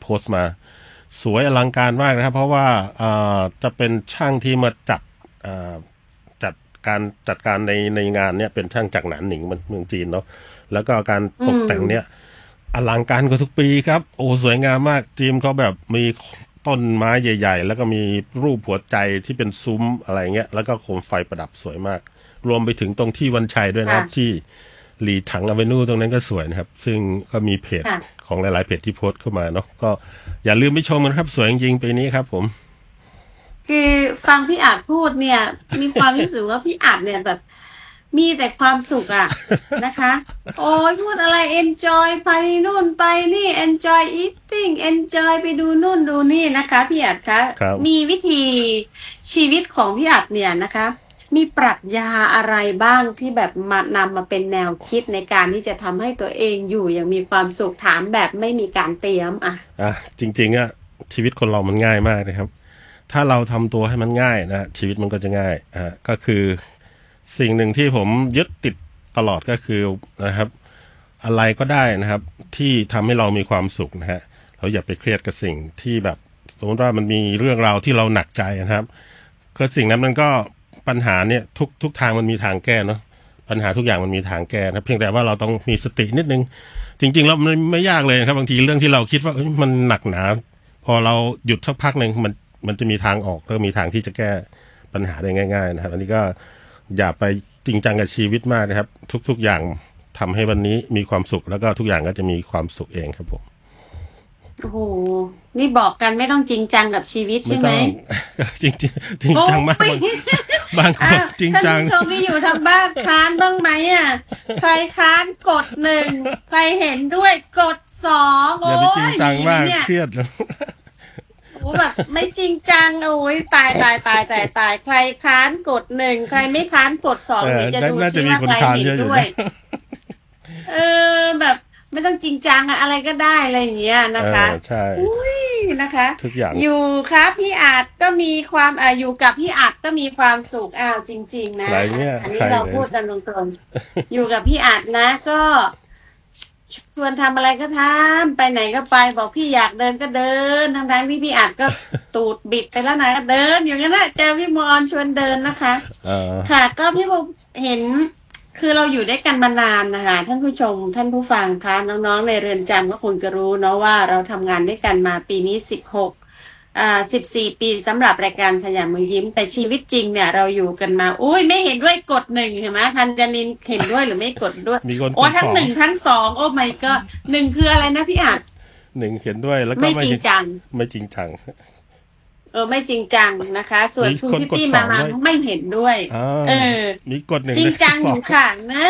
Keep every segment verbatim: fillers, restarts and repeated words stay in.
โพสต์มาสวยอลังการมากนะครับเพราะว่าจะเป็นช่างที่มาจัดจัดการจัดการในในงานเนี้ยเป็นช่างจากหนานหนิงเมืองจีนเนาะแล้วก็การตกแต่งเนี้ยอลังการกว่าทุกปีครับโอ้สวยงามมากทีมเขาแบบมีต้นไม้ใหญ่ๆแล้วก็มีรูปหัวใจที่เป็นซุ้มอะไรเงี้ยแล้วก็โคมไฟประดับสวยมากรวมไปถึงตรงที่วันชัยด้วยนะครับที่หลีถังอเวนูตรงนั้นก็สวยนะครับซึ่งก็มีเพจของหลายๆเพจที่โพสต์เข้ามาเนาะก็อย่าลืมไปชมกันครับสวยจริงๆปีนี้ครับผมคือฟังพี่อาจพูดเนี่ยมีความรู้สึกว่าพี่อาจเนี่ยแบบมีแต่ความสุขอะนะคะโอ้ยพูดอะไร enjoy ไปนู่นไปนี่ enjoy eating enjoy ไปดูนู่นดูนี่นะคะพี่อาจคะมีวิธีชีวิตของพี่อาจเนี่ยนะคะมีปรัชญาอะไรบ้างที่แบบมานำมาเป็นแนวคิดในการที่จะทำให้ตัวเองอยู่อย่างมีความสุขถามแบบไม่มีการเตรียมอ่ะอ่ะจริงๆอ่ะชีวิตคนเรามันง่ายมากนะครับถ้าเราทำตัวให้มันง่ายนะชีวิตมันก็จะง่ายอ่ะก็คือสิ่งหนึ่งที่ผมยึดติดตลอดก็คือนะครับอะไรก็ได้นะครับที่ทำให้เรามีความสุขนะฮะเราอย่าไปเครียดกับสิ่งที่แบบสมมติว่ามันมีเรื่องราวที่เราหนักใจนะครับก็สิ่งนั้นมันก็ปัญหาเนี่ยทุกทุกทางมันมีทางแก้เนาะปัญหาทุกอย่างมันมีทางแก้นะเพียงแต่ว่าเราต้องมีสตินิดนึงจริงๆแล้วมันไม่ยากเลยครับบางทีเรื่องที่เราคิดว่ามันหนักหนาพอเราหยุดสักพักหนึ่งมันมันจะมีทางออกแล้วมีทางที่จะแก้ปัญหาได้ง่ายๆนะครับอันนี้ก็อย่าไปจริงจังกับชีวิตมากนะครับทุกๆอย่างทำให้วันนี้มีความสุขแล้วก็ทุกอย่างก็จะมีความสุขเองครับผมโอ้โหนี่บอกกันไม่ต้องจริงจังกับชีวิตใช่ไหมจริงจริงจริงจังมากบางคนจริงจังท่านผู้ชมที่อยู่ทางบ้านค้านบ้างไหมอ่ะใครค้านกดหนึ่งใครเห็นด้วยกดสองโอ้ยจริงจังมากเครียดแล้วโอ้แบบไม่จริงจังโอ้ยตายตายตายตายตายใครค้านกดหนึ่งใครไม่ค้านกดสองเดี๋ยวจะดูซิว่าใครเห็นด้วยเออแบบไม่ต้องจริงจังอะอะไรก็ได้อะไรอย่างเงี้ยนะคะใช่อุ้ยนะคะทุกอย่างอยู่ครับพี่อาจก็มีความอ่าอยู่กับพี่อาจก็มีความสุขอ้าวจริงๆนะอันนี้เราพูดกันตรงๆอยู่กับพี่อาจนะก็ชวนทำอะไรก็ทำไปไหนก็ไปบอกพี่อยากเดินก็เดินทางด้านพี่พี่อาจก็ตูดบิดไปแล้วนะเดินอย่างนั้นนะเจอพี่มอนชวนเดินนะคะค่ะก็พี่ผมเห็นคือเราอยู่ด้วยกันมานานนะคะท่านผู้ชมท่านผู้ฟังคะน้องๆในเรือนจำก็คงจะรู้เนาะว่าเราทำงานด้วยกันมาปีนี้สิบหกอ่าสิบสี่ปีสำหรับรายการสยามมือยิ้มแต่ชีวิตจริงเนี่ยเราอยู่กันมาอุ้ยไม่เห็นด้วยกดหนึ่งเห็นไหมทันจานินเห็นด้วยหรือไม่กดด้วยโอ้ทั้งหนึ่งทั้งสองโอ้ไม่ก็หนึ่งคืออะไรนะพี่อาจหนึ่งเห็นด้วยแล้วก็ไม่จริงจังไม่จริงจังเออไม่จริงจังนะคะส่วนคุณพิตตี้มามาไม่เห็นด้วยเออมีกดหนึ่งจริงจังอยู่ค่ะนะ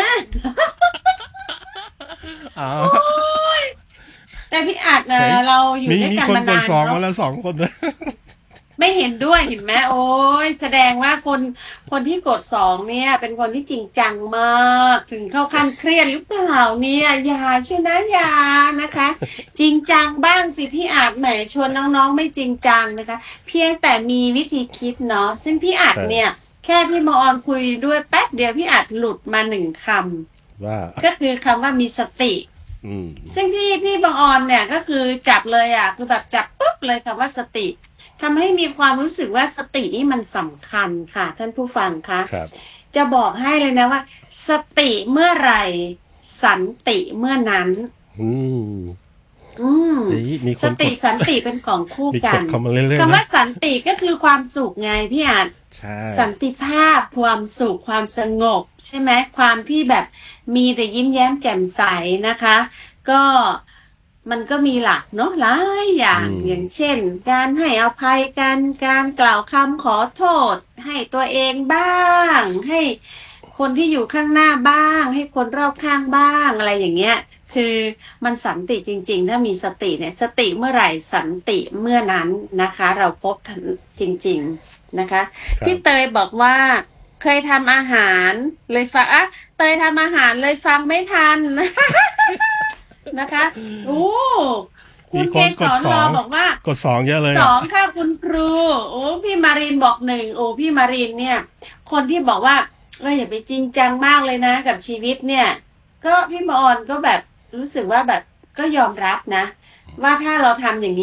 แต่พี่อาจเนอะเราอยู่ด้วยกันมานานสองมาแล้วสองคนเลยไม่เห็นด้วยเห็นไหมโอ้ยแสดงว่าคนคนที่กดสองเนี่ยเป็นคนที่จริงจังมากถึงเข้าขั้นเครียดหรือเปล่าเนี่ยอย่าเชื่อนะอย่านะคะจริงจังบ้างสิพี่อาจแหมชวนน้องๆไม่จริงจังนะคะเพียงแต่มีวิธีคิดเนาะซึ่งพี่อาจเนี่ยแค่พี่มออนคุยด้วยแป๊บเดียวพี่อาจหลุดมาหนึ่งคำว่าก็คือคำว่ามีสติซึ่งพี่พี่บางออนเนี่ยก็คือจับเลยอ่ะคือแบบจับปุ๊บเลยคำว่าสติทำให้มีความรู้สึกว่าสตินี่มันสำคัญค่ะท่านผู้ฟังคะจะบอกให้เลยนะว่าสติเมื่อไหร่สันติเมื่อนั้นอืมอืมสติสันติเป็นของคู่กันคำว่าสันติก็คือความสุขไงพี่อาจสันติภาพความสุขความสงบใช่ไหมความที่แบบมีแต่ยิ้มแย้มแจ่มใสนะคะก็มันก็มีหลักเนาะหลายอย่างอย่างเช่นการให้อภัยกันการกล่าวคำขอโทษให้ตัวเองบ้างให้คนที่อยู่ข้างหน้าบ้างให้คนรอบข้างบ้างอะไรอย่างเงี้ยคือมันสันติจริงๆถ้ามีสติเนี่ยสติเมื่อไหร่สันติเมื่อนั้นนะคะเราพบจริงๆนะคะพี่เตยบอกว่าเคยทำอาหารเลยฟังอ่ะเตยทำอาหารเลยฟังไม่ทันนะคะโอ้คุณเกสรรอบอกว่ากดสองเยอะเลยสองค่ะคุณครูโอ้พี่มารินบอกหนึ่งโอ้พี่มารินเนี่ยคนที่บอกว่าเอออย่าไปจริงจังมากเลยนะกับชีวิตเนี่ยก็พี่มออนก็แบบรู้สึกว่าแบบก็ยอมรับนะว่าถ้าเราทำอย่างนี้